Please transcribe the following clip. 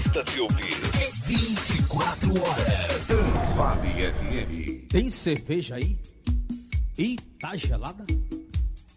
gosta de ouvir. 24 horas. Transvale FM. Tem cerveja aí? E tá gelada?